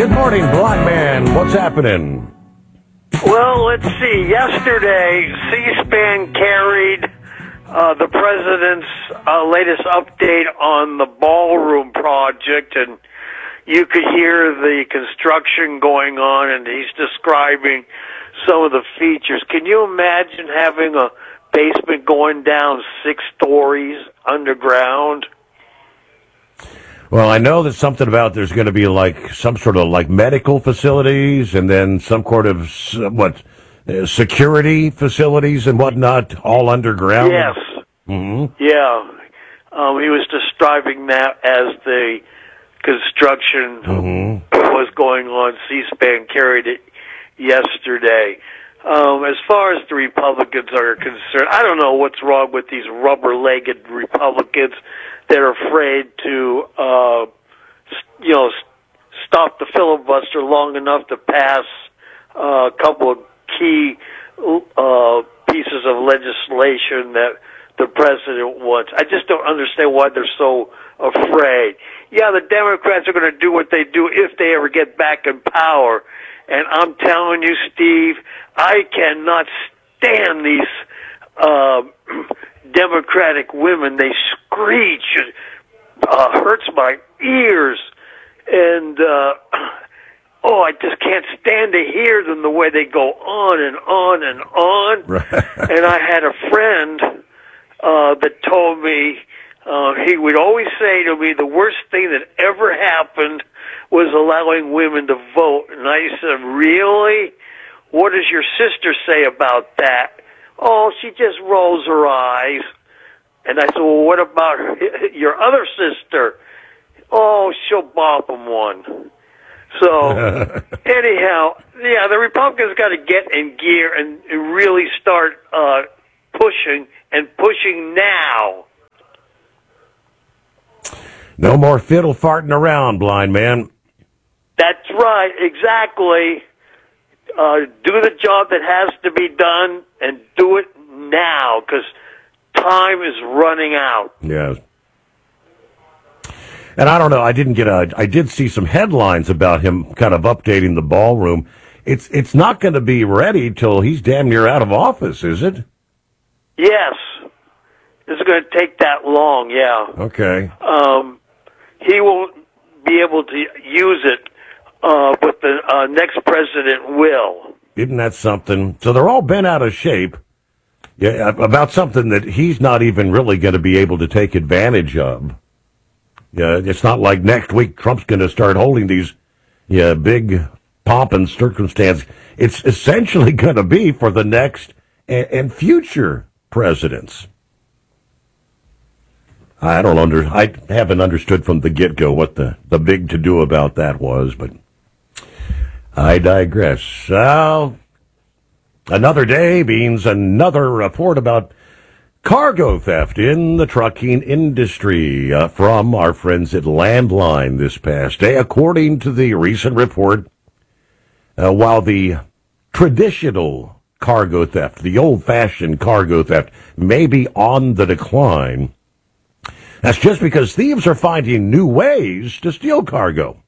Good morning, Blind Man. What's happening? Well, let's see. Yesterday, C-SPAN carried the president's latest update on the ballroom project, and you could hear the construction going on, and he's describing some of the features. Can you imagine having a basement going down 6 stories underground? Well, I know that something about there's going to be like some sort of like medical facilities and then some sort of security facilities and whatnot, all underground. Yes. Mm-hmm. Yeah. He was describing that as the construction was going on. C-SPAN carried it yesterday. As far as the Republicans are concerned, I don't know what's wrong with these rubber-legged Republicans that are afraid to, stop the filibuster long enough to pass a couple of key pieces of legislation that the president wants. I just don't understand why they're so afraid. Yeah, the Democrats are going to do what they do if they ever get back in power. And I'm telling you, Steve, I cannot stand these Democratic women. They screech. It hurts my ears. And, I just can't stand to hear them the way they go on and on and on. Right. And I had a friend that told me, he would always say to me, the worst thing that ever happened was allowing women to vote. And I said, really? What does your sister say about that? Oh, she just rolls her eyes. And I said, well, what about your other sister? Oh, she'll bop them one. So, anyhow, yeah, the Republicans got to get in gear and really start pushing, and pushing now. No more fiddle farting around, Blind Man. That's right, exactly. Do the job that has to be done, and do it now, because time is running out. Yes. And I don't know, I did see some headlines about him kind of updating the ballroom. It's not going to be ready till he's damn near out of office, is it? Yes. It's going to take that long, yeah. Okay. He won't be able to use it, but the next president will. Isn't that something? So they're all bent out of shape. Yeah, about something that he's not even really going to be able to take advantage of. Yeah, it's not like next week Trump's going to start holding these big pomp and circumstance. It's essentially going to be for the next and future presidents. I haven't understood from the get-go what the big to-do about that was, but I digress. So, another day means another report about cargo theft in the trucking industry from our friends at Landline this past day. According to the recent report, while the traditional cargo theft, the old-fashioned cargo theft, may be on the decline, that's just because thieves are finding new ways to steal cargo.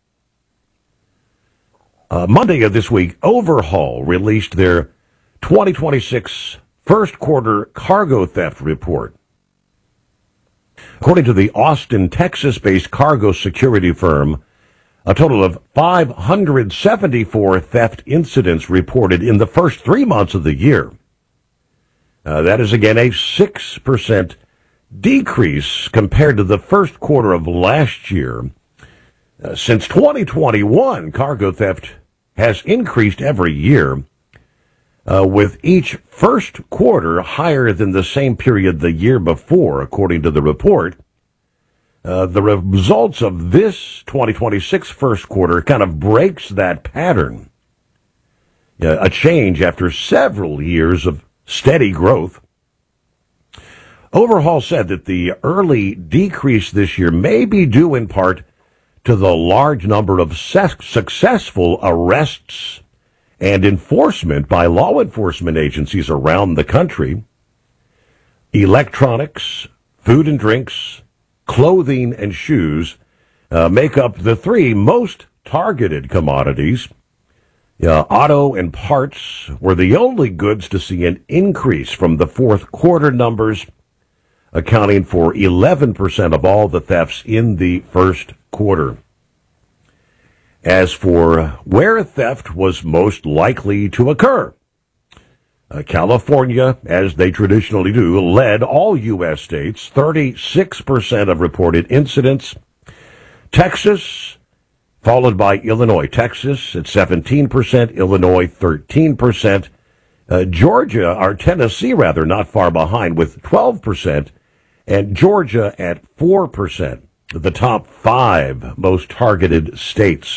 Monday of this week, Overhaul released their 2026 first quarter cargo theft report. According to the Austin, Texas-based cargo security firm, a total of 574 theft incidents reported in the first 3 months of the year. That is again a 6% decrease compared to the first quarter of last year. Since 2021, cargo theft has increased every year, with each first quarter higher than the same period the year before, according to the report. The results of this 2026 first quarter kind of breaks that pattern. A change after several years of steady growth. Overhaul said that the early decrease this year may be due in part to the large number of successful arrests and enforcement by law enforcement agencies around the country. Electronics, food and drinks, clothing, and shoes make up the 3 most targeted commodities, auto and parts were the only goods to see an increase from the fourth quarter numbers, accounting for 11% of all the thefts in the first quarter. As for where theft was most likely to occur, California, as they traditionally do, led all U.S. states, 36% of reported incidents. Texas, followed by Illinois. Texas at 17%, Illinois 13%. Tennessee, not far behind with 12%, and Georgia at 4%, the top 5 most targeted states.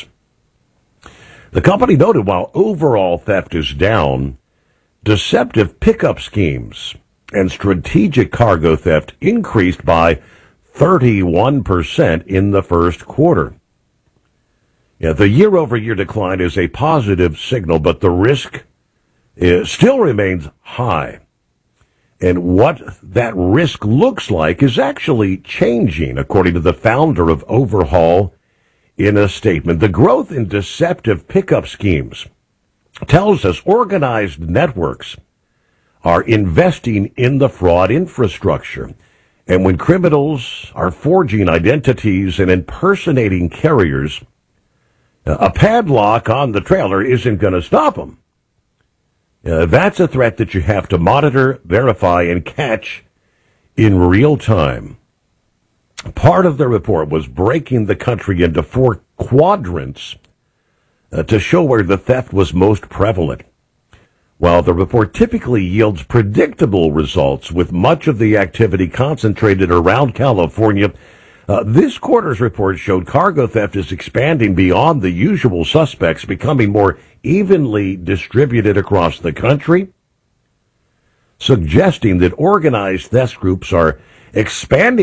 The company noted while overall theft is down, deceptive pickup schemes and strategic cargo theft increased by 31% in the first quarter. The year-over-year decline is a positive signal, but the risk still remains high. And what that risk looks like is actually changing, according to the founder of Overhaul in a statement. The growth in deceptive pickup schemes tells us organized networks are investing in the fraud infrastructure. And when criminals are forging identities and impersonating carriers, a padlock on the trailer isn't going to stop them. That's a threat that you have to monitor, verify, and catch in real time. Part of the report was breaking the country into 4 quadrants to show where the theft was most prevalent. While the report typically yields predictable results with much of the activity concentrated around California, this quarter's report showed cargo theft is expanding beyond the usual suspects, becoming more evenly distributed across the country, suggesting that organized theft groups are expanding